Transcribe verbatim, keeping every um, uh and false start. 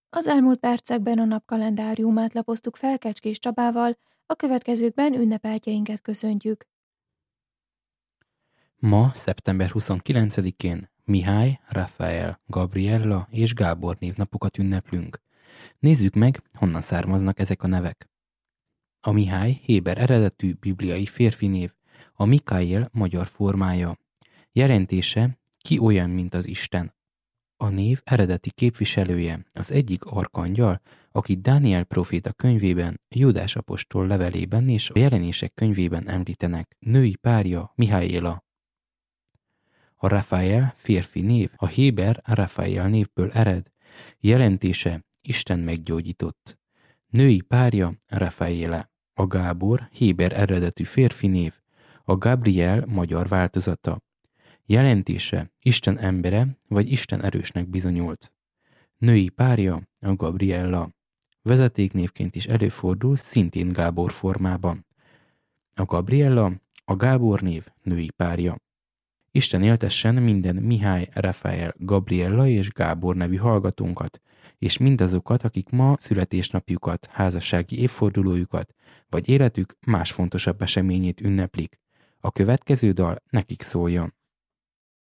Az elmúlt percekben a napkalendáriumát lapoztuk fel Kecskés Csabával, a következőkben ünnepeltjeinket köszöntjük. Ma, szeptember huszonkilencedikén Mihály, Rafael, Gabriella és Gábor névnapokat ünneplünk. Nézzük meg, honnan származnak ezek a nevek. A Mihály héber eredetű bibliai férfi név, a Mikaél magyar formája. Jelentése ki olyan, mint az Isten. A név eredeti képviselője az egyik arkangyal, akit Dániel próféta könyvében, Júdás apostol levelében és a jelenések könyvében említenek. Női párja Miháéla. A Rafael férfi név a héber Rafael névből ered, jelentése Isten meggyógyított. Női párja Rafaela. A Gábor héber eredetű férfi név, a Gabriel magyar változata. Jelentése Isten embere vagy Isten erősnek bizonyult. Női párja a Gabriella. Vezetéknévként is előfordul szintén Gábor formában. A Gabriella a Gábor név női párja. Isten éltessen minden Mihály, Rafael, Gabriella és Gábor nevű hallgatónkat, és mindazokat, akik ma születésnapjukat, házassági évfordulójukat, vagy életük más fontosabb eseményét ünneplik. A következő dal nekik szóljon.